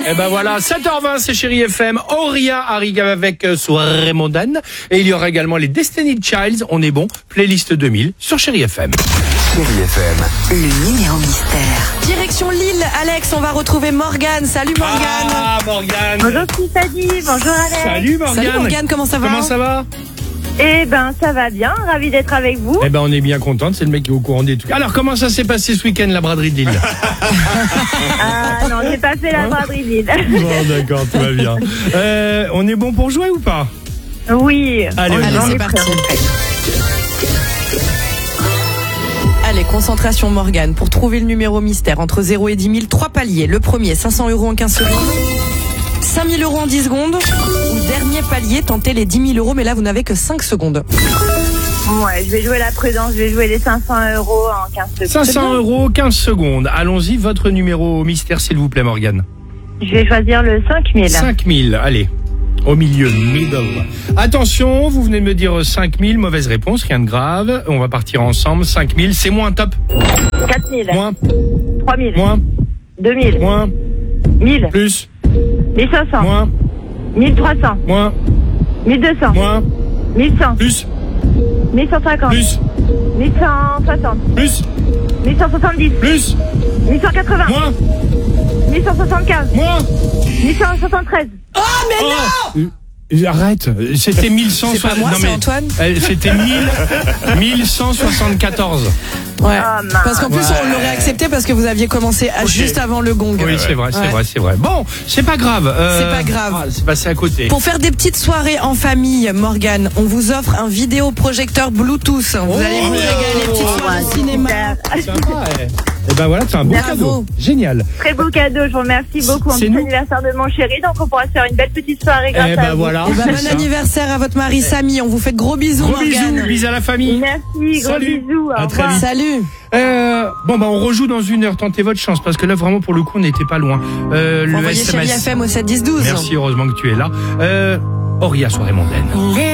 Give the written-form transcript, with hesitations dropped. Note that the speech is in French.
Et ben voilà, 7h20, c'est Chérie FM. Auria arrive avec Soirée mondaine. Et il y aura également les Destiny Childs. On est bon. Playlist 2000 sur Chérie FM. Chérie FM. Le numéro mystère. Direction Lille, Alex, on va retrouver Morgane. Salut Morgane. Ah, Morgane. Bonjour Tiffany, bonjour Alex. Salut Morgane. Salut Morgane, comment ça va? Comment ça va? Eh ben ça va bien, ravi d'être avec vous. Eh ben on est bien contente, c'est le mec qui est au courant des trucs. Alors comment ça s'est passé ce week-end la braderie de Lille? Ah non, j'ai pas fait la braderie de Lille. Bon d'accord, tout va bien. On est bon pour jouer ou pas? Oui. Allez, c'est parti. Allez, concentration Morgane. Pour trouver le numéro mystère entre 0 et 10 000, 3 paliers. Le premier, 500 € en 15 secondes. 5 000 € en 10 secondes. Ou dernier palier, tentez les 10 000 €, mais là vous n'avez que 5 secondes. Ouais, je vais jouer la prudence, je vais jouer les 500 € en 15 secondes. 500 €, 15 secondes. Allons-y, votre numéro mystère s'il vous plaît Morgane. Je vais choisir le 5000. 5000, allez. Au milieu, middle. Attention, vous venez de me dire 5000, mauvaise réponse, rien de grave. On va partir ensemble. 5000, c'est moins top. 4000. Moins, 3000. moins, 2000. moins, 1000. plus, 1500. moins, 1300. moins, 1200. moins, 1100. plus, 1150. plus, 1160. plus, 1170. plus, 1180. moins, 1175. moins. 1173. Oh mais non! Arrête, c'était 1100. C'est pas moi, non, c'est mais, Antoine. C'était 1174. Ouais. Ah, mince. Parce qu'en plus on l'aurait accepté parce que vous aviez commencé juste avant le gong. Oui, c'est vrai, c'est Ouais. vrai, c'est vrai. Bon, c'est pas grave. C'est pas grave. C'est passé à côté. Pour faire des petites soirées en famille, Morgane, on vous offre un vidéoprojecteur Bluetooth. Vous allez vous régaler, petites soirées au cinéma. Sympa, Et ben voilà, c'est un beau Bravo. cadeau. Génial. Très beau cadeau, je vous remercie beaucoup. C'est C'est nous. l'anniversaire de mon chéri, donc on pourra se faire une belle petite soirée grâce Eh à ben vous. voilà. Eh ben, c'est bon ça. anniversaire à votre mari Samy. On vous fait de gros bisous, Gros bisous, Morgane. bisous à la famille. Merci, gros Salut. bisous. À Au très revoir. vite. Salut. Bon bah on rejoue dans 1 heure. Tentez votre chance parce que là vraiment pour le coup on n'était pas loin. Le Envoyez Chérie SMS. FM au 7 10 12. Merci, heureusement que tu es là. Auria soirée mondaine.